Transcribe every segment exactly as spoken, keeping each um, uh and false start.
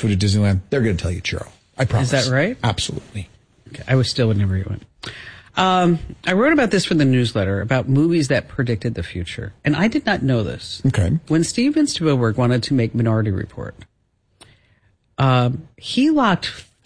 food at Disneyland, they're going to tell you churro. I promise. Is that right? Absolutely. Okay. I was still would never eat one. Um, I wrote about this for the newsletter, about movies that predicted the future. And I did not know this. Okay. When Steven Spielberg wanted to make Minority Report, um, he locked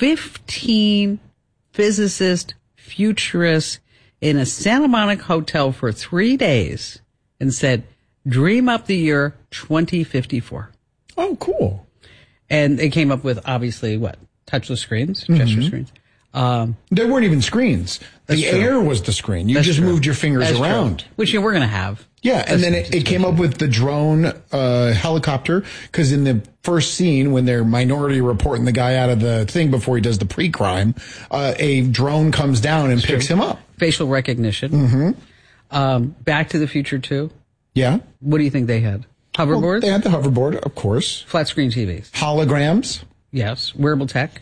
fifteen physicists, futurists in a Santa Monica hotel for three days and said, dream up the year twenty fifty-four. Oh, cool. And they came up with, obviously, what? Touchless screens, mm-hmm. gesture screens. Um, there weren't even screens. The true. air was the screen. You That's just true. moved your fingers That's around. True. Which you know, we're going to have. Yeah, and then it, it came up with the drone uh, helicopter, because in the first scene, when they're Minority reporting the guy out of the thing before he does the pre-crime, uh, a drone comes down and That's picks true. him up. Facial recognition. Mm-hmm. Um, Back to the Future two. Yeah. What do you think they had? Hoverboards? Well, they had the hoverboard, of course. Flat screen T Vs. Holograms. Yes. Wearable tech.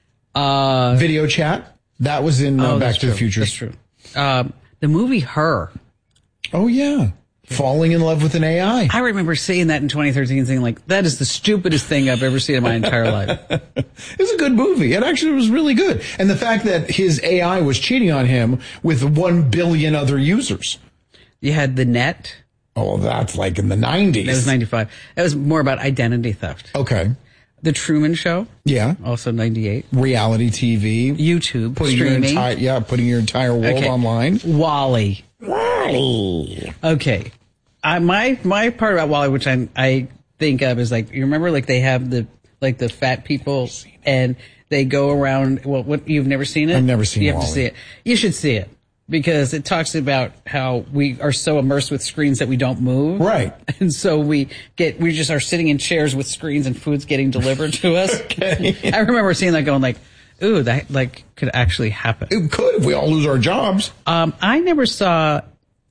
Uh, Video chat. That was in uh, oh, Back to true. the Future. That's true. Um, the movie Her. Oh, yeah. Falling in love with an A I. I remember seeing that in twenty thirteen and thinking, like, that is the stupidest thing I've ever seen in my entire life. It was a good movie. It actually was really good. And the fact that his A I was cheating on him with one billion other users. You had The Net. Oh, that's like in the nineties. That was ninety-five. That was more about identity theft. Okay. The Truman Show. Yeah. Also ninety-eight. Reality T V. YouTube. Putting streaming. Your entire, yeah, putting your entire world okay. online. WALL-E. WALL-E. Okay. I, my my part about WALL-E, which I I think of, is like, you remember, like they have the like the fat people and they go around. Well, what, you've never seen it? I've never seen. You have WALL-E. to see it. You should see it, because it talks about how we are so immersed with screens that we don't move. Right. And so we get, we just are sitting in chairs with screens and food's getting delivered to us. Okay. I remember seeing that going like, ooh, that like could actually happen. It could if we all lose our jobs. Um, I never saw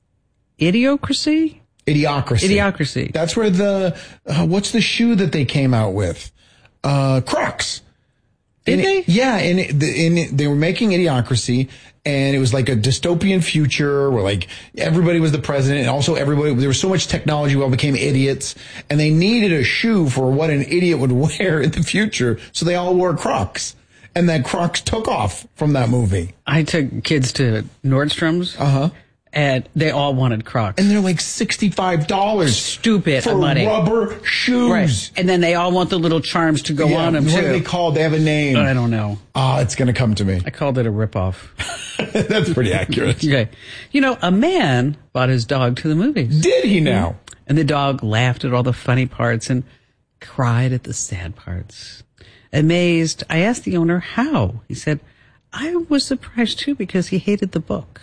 Idiocracy. Idiocracy. Idiocracy. That's where the, uh, what's the shoe that they came out with? Uh, Crocs. Did and they? It, yeah, and, it, the, and it, they were making Idiocracy, and it was like a dystopian future where like everybody was the president, and also everybody, there was so much technology, we all became idiots, and they needed a shoe for what an idiot would wear in the future, so they all wore Crocs. And then Crocs took off from that movie. I took kids to Nordstrom's. Uh-huh. And they all wanted Crocs. And they're like sixty-five dollars. Stupid for money. rubber shoes. Right. And then they all want the little charms to go yeah, on them, what too. What are they called? They have a name. I don't know. Ah, oh, it's going to come to me. I called it a ripoff. That's pretty accurate. Okay. You know, a man brought his dog to the movies. Did he now? And the dog laughed at all the funny parts and cried at the sad parts. Amazed, I asked the owner how. He said, I was surprised, too, because he hated the book.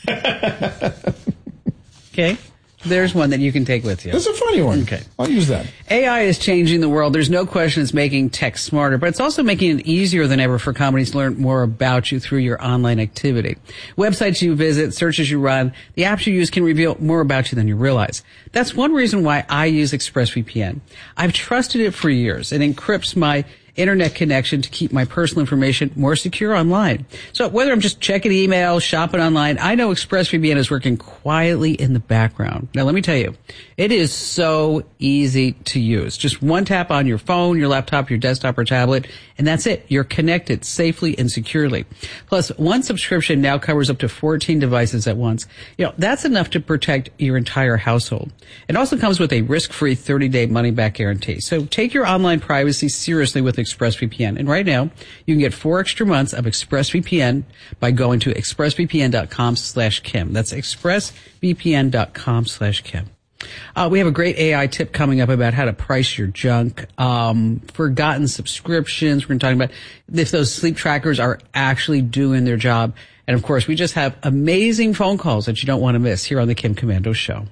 Okay, there's one that you can take with you. That's a funny one. Okay, I'll use that. A I is changing the world. There's no question it's making tech smarter, but it's also making it easier than ever for companies to learn more about you through your online activity. Websites you visit, searches you run, the apps you use can reveal more about you than you realize. That's one reason why I use ExpressVPN. I've trusted it for years. It encrypts my internet connection to keep my personal information more secure online. So whether I'm just checking email, shopping online, I know ExpressVPN is working quietly in the background. Now let me tell you, it is so easy to use. Just one tap on your phone, your laptop, your desktop or tablet, and that's it. You're connected safely and securely. Plus, one subscription now covers up to fourteen devices at once. You know, that's enough to protect your entire household. It also comes with a risk-free thirty-day money-back guarantee. So take your online privacy seriously with ExpressVPN. And right now, you can get four extra months of ExpressVPN by going to expressvpn.com slash Kim. That's expressvpn.com slash Kim. Uh, we have a great A I tip coming up about how to price your junk, um, forgotten subscriptions. We're going to talk about if those sleep trackers are actually doing their job. And of course, we just have amazing phone calls that you don't want to miss here on the Kim Komando Show.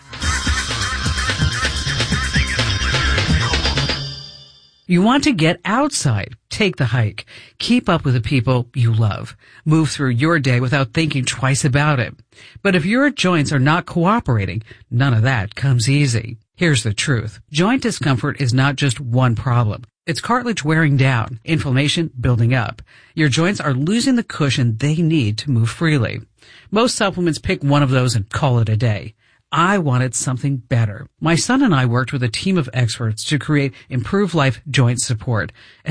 You want to get outside. Take the hike. Keep up with the people you love. Move through your day without thinking twice about it. But if your joints are not cooperating, none of that comes easy. Here's the truth. Joint discomfort is not just one problem. It's cartilage wearing down, inflammation building up. Your joints are losing the cushion they need to move freely. Most supplements pick one of those and call it a day. I wanted something better. My son and I worked with a team of experts to create Improved Life Joint Support.